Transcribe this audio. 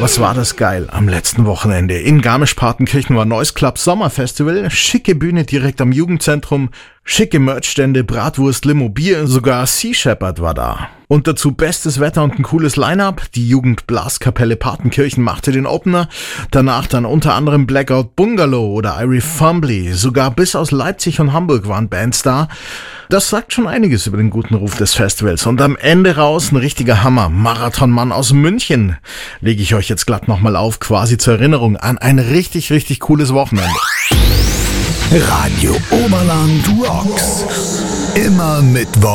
Was war das geil am letzten Wochenende? In Garmisch-Partenkirchen war Noise Club Sommerfestival, schicke Bühne direkt am Jugendzentrum, schicke Merchstände, Bratwurst, Limo, Bier, sogar Sea Shepherd war da. Und dazu bestes Wetter und ein cooles Line-Up. Die Jugendblaskapelle Partenkirchen machte den Opener. Danach dann unter anderem Blackout Bungalow oder Irie Fumbly. Sogar bis aus Leipzig und Hamburg waren Bands da. Das sagt schon einiges über den guten Ruf des Festivals. Und am Ende raus ein richtiger Hammer. Marathonmann aus München. Lege ich euch jetzt glatt nochmal auf, quasi zur Erinnerung an ein richtig, richtig cooles Wochenende. Radio Oberland Rocks. Immer Mittwoch.